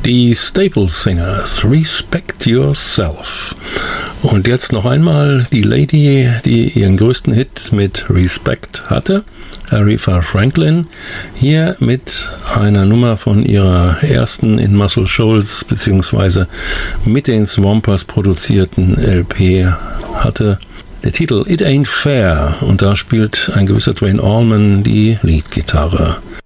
Die Staple Singers, Respect Yourself. Und jetzt noch einmal die Lady, die ihren größten Hit mit Respect hatte, Aretha Franklin, hier mit einer Nummer von ihrer ersten in Muscle Shoals bzw. mit den Swampers produzierten LP hatte der Titel It Ain't Fair und da spielt ein gewisser Duane Allman die Leadgitarre.